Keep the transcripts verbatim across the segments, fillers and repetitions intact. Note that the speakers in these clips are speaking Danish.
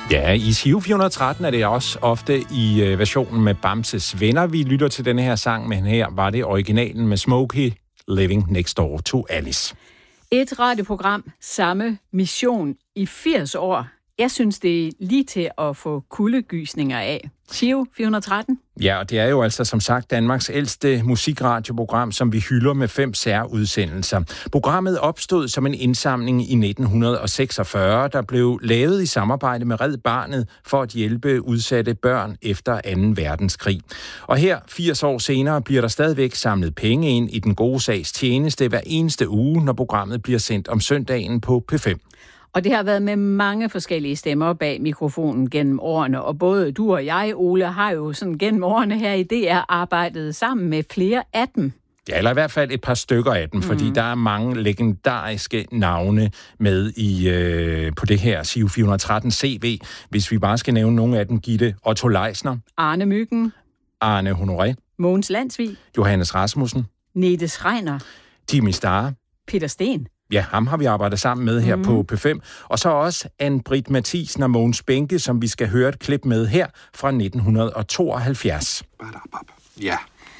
Ja, i Giro fire hundrede og tretten er det også ofte i øh, versionen med Bamses Venner. Vi lytter til denne her sang, men her var det originalen med Smokey, Living Next Door to Alice. Et radioprogram, samme mission i firs år. Jeg synes, det er lige til at få kuldegysninger af. Giro fire hundrede og tretten? Ja, og det er jo altså som sagt Danmarks ældste musikradioprogram, som vi hylder med fem særudsendelser. Programmet opstod som en indsamling i nitten seksogfyrre, der blev lavet i samarbejde med Red Barnet for at hjælpe udsatte børn efter anden verdenskrig. Og her, firs år senere, bliver der stadigvæk samlet penge ind i den gode sags tjeneste hver eneste uge, når programmet bliver sendt om søndagen på P fem. Og det har været med mange forskellige stemmer bag mikrofonen gennem årene, og både du og jeg, Ole, har jo sådan gennem årene her i D R arbejdet sammen med flere af dem. Ja, eller i hvert fald et par stykker af dem, mm. fordi der er mange legendariske navne med i øh, på det her Giro fire hundrede og tretten C V. Hvis vi bare skal nævne nogle af dem, Gitte: Otto Leisner, Arne Myggen, Arne Honoré, Mogens Landsvig, Johannes Rasmussen, Nete Schreiner, Jimmy Starr, Peter Sten. Ja, ham har vi arbejdet sammen med her mm. på P fem. Og så også Ann-Britt Mathisen og Mogens Bænke, som vi skal høre et klip med her fra nitten tooghalvfjerds. Ja.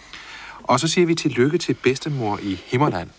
Og så siger vi tillykke til bedstemor i Himmerland.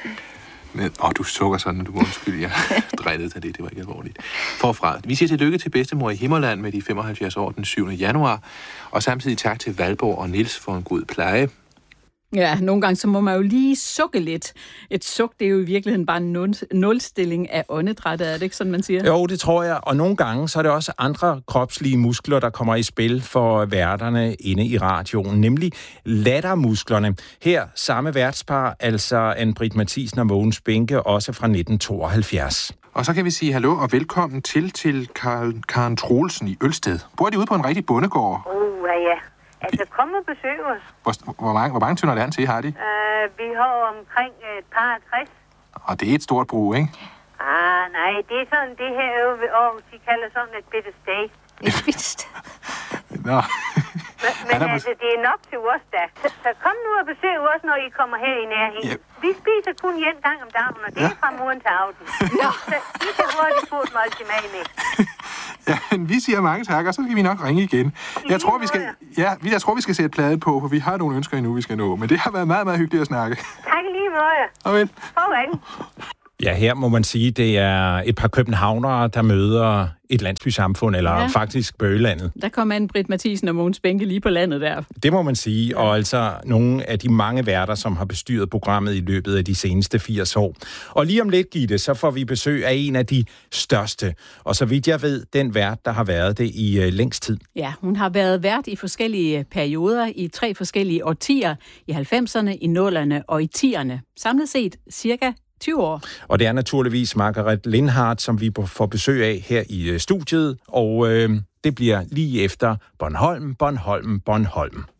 Åh, oh, du sukker sådan, du må undskylde, jeg drillede dig det, det var ikke alvorligt. Forfra. Vi siger tillykke til bedstemor i Himmerland med de femoghalvfjerds år den syvende januar. Og samtidig tak til Valborg og Nils for en god pleje. Ja, nogle gange så må man jo lige sukke lidt. Et suk, det er jo i virkeligheden bare en nul- nulstilling af åndedrættet, er det ikke sådan, man siger? Jo, det tror jeg. Og nogle gange så er det også andre kropslige muskler, der kommer i spil for værterne inde i radioen, nemlig lattermusklerne. Her samme værtspar, altså Ann-Britt Mathisen og Mogens Bænke, også fra nitten tooghalvfjerds. Og så kan vi sige hallo og velkommen til til Karen, Karen Troelsen i Ølsted. Bor de ude på en rigtig bondegård? Åh, oh, ja. Altså, kom og besøg os. Hvor, hvor, mange, hvor mange tønder land til har de? Uh, vi har omkring et par tres. Og det er et stort brug, ikke? Ah, nej, det er sådan, det her øve ved Aarhus, de kalder sådan et bitte sted. Et bitte sted? Nå. Men, men altså, det er nok til os, da. Så, så kom nu og besøg os, når I kommer her i nærheden. Ja. Vi spiser kun en gang om dagen, og det er ja. fra morgen til aften. Ja. Så I kan hurtigt få et måltid med med. Ja, men vi siger mange tak, og så skal vi nok ringe igen. Jeg tror, vi skal, ja, jeg tror, vi skal sætte pladen på, for vi har nogle ønsker endnu, vi skal nå. Men det har været meget, meget hyggeligt at snakke. Tak lige måde. Farvel. Farvel. Ja, her må man sige, det er et par københavnere, der møder et landsbysamfund, eller ja. faktisk Bøgelandet. Der kom Ann-Britt Mathisen og Mogens Bænke lige på landet der. Det må man sige, og altså nogle af de mange værter, som har bestyret programmet i løbet af de seneste firs år. Og lige om lidt, Gitte, så får vi besøg af en af de største, og så vidt jeg ved, den vært, der har været det i uh, længst tid. Ja, hun har været vært i forskellige perioder, i tre forskellige årtier, i halvfemserne, i nullerne og i tierne. Samlet set cirka tyve år. Og det er naturligvis Margaret Lindhardt, som vi får besøg af her i studiet, og øh, det bliver lige efter Bornholm, Bornholm, Bornholm.